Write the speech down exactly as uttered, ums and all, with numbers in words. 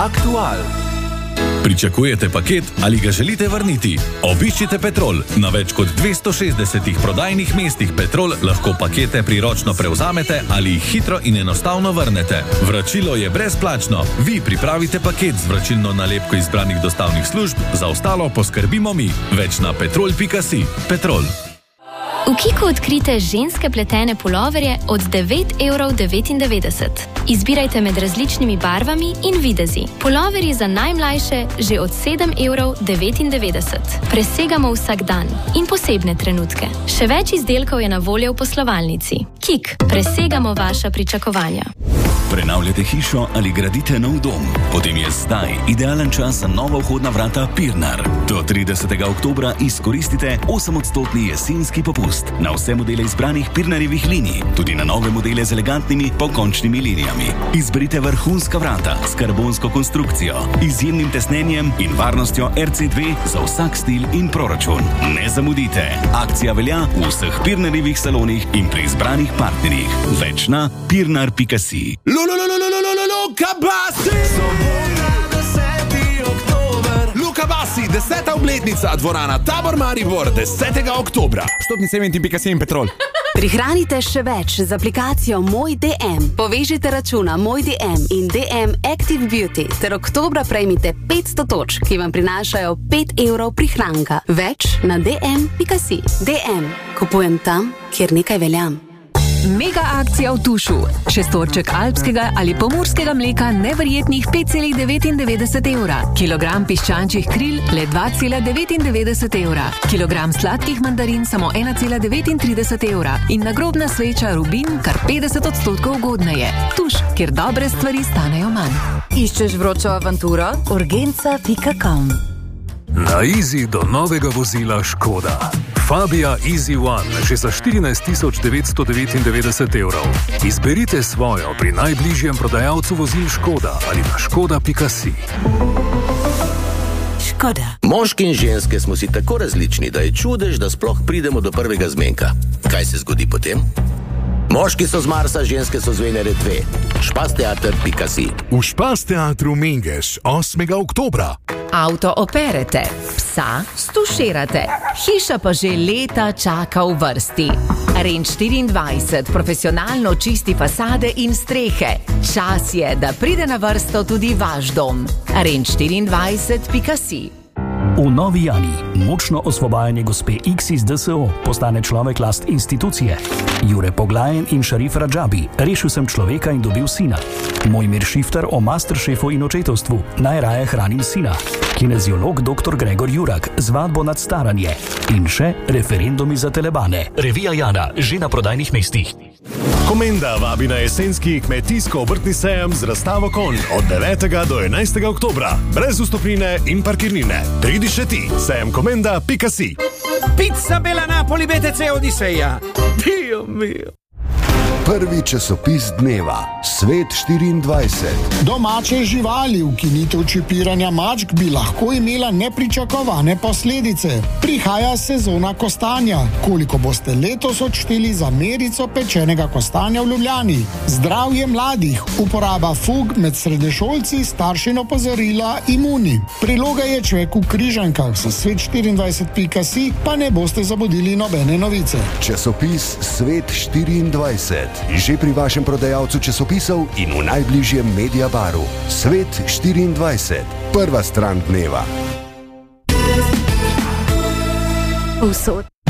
Aktual. Pričakujete paket ali ga želite vrniti? Obiščite Petrol. Na več kot dvesto šestdesetih prodajnih mestih Petrol lahko pakete priročno prevzamete ali jih hitro in enostavno vrnete. Vračilo je brezplačno. Vi pripravite paket z vračilno nalepko izbranih dostavnih služb, za ostalo poskrbimo mi. Več na petrol pika si. Petrol. V Kiku odkrite ženske pletene puloverje od devet evrov devetindevetdeset. Izbirajte med različnimi barvami in videzi. Puloverji za najmlajše že od sedem evrov devetindevetdeset. Presegamo vsak dan in posebne trenutke. Še več izdelkov je na voljo v poslovalnici. Kik, presegamo vaša pričakovanja. Prenavljate hišo ali gradite nov dom? Potem je zdaj idealen čas za nova vhodna vrata Pirnar. Do tridesetega oktobra izkoristite osemodstotni jesenski popust na vse modele izbranih Pirnarjevih linij, tudi na nove modele z elegantnimi pokončnimi linijami. Izberite vrhunska vrata s karbonsko konstrukcijo, izjemnim tesnenjem in varnostjo R C dve za vsak stil in proračun. Ne zamudite! Akcija velja v vseh Pirnarjevih salonih in pri izbranih partnerjih. Več na pirnar pika si. Luka Basi! Sobota, deseti oktober. Luka Basi, deseta obletnica, dvorana Tabor Maribor, desetega oktobra. Stopnice Eventim pika si in Petrol. Prihranite še več z aplikacijo Moj D M. Povežite računa Moj D M in D M Active Beauty ter oktobra prejmite petsto točk, ki vam prinašajo pet evrov prihranka. Več na d m pika si. D M. Kupujem tam, kjer nekaj veljam. Mega akcija v Tušu. Šestorček alpskega ali pomurskega mleka neverjetnih pet celih devetindevetdeset evra. Kilogram piščančjih kril le dva cela devetindevetdeset evra. Kilogram sladkih mandarin samo ena cela devetintrideset evra. In nagrobna sveča Rubin kar petdeset odstotkov ugodneje. Tuš, kjer dobre stvari stanejo manj. Iščeš vročo avanturo? urgenca pika com. Na Easy do novega vozila Škoda. Fabia Easy One že za štirinajst tisoč devetsto devetindevetdeset evrov. Izberite svojo pri najbližjem prodajalcu vozil Škoda ali na škoda pika si. Škoda. Moški in ženske smo si tako različni, da je čudež, da sploh pridemo do prvega zmenka. Kaj se zgodi potem? Moški so z Marsa, ženske so z Venere dve. špasteater pika si. V Špasteatru Mengeš osmega oktobra. Avto operete, psa stuširate, hiša pa že leta čaka v vrsti. Range štiriindvajset profesionalno čisti fasade in strehe. Čas je, da pride na vrsto tudi vaš dom. Range štiriindvajset pika si. V Novi Jani močno osvobajanje gospe X iz D S O postane človek last institucije. Jure Poglajen in Šarif Radžabi, rešil sem človeka in dobil sina. Mojmir Šifter o masteršefu in očetovstvu, najraje hranim sina. Kineziolog doktor Gregor Jurak, zvadbo nad staranje. In še referendumi za telebane. Revija Jana, že na prodajnih mestih. Komenda vabi na jesenski kmetijsko-obrtni sejem z razstavo konj od devetega do enajstega oktobra. Brez vstopnine in parkirnine. Pridi še ti, sejem komenda pika si. Pizza Bella Napoli B T C Odiseja. Dio mio. Prvi časopis dneva, Svet štiriindvajset. Domače živali, ukinitev čipiranja mačk bi lahko imela nepričakovane posledice. Prihaja sezona kostanja. Koliko boste letos odšteli za merico pečenega kostanja v Ljubljani? Zdravje mladih, uporaba fug med srednješolci, staršino opozorila imuni. Priloga je čvek v Križankah, za svet štiriindvajset pika si pa ne boste zabudili nobene novice. Časopis Svet štiriindvajset. Že pri vašem prodajalcu časopisov in v najbližjem Mediabaru. Svet štiriindvajset. Prva stran dneva. Usod.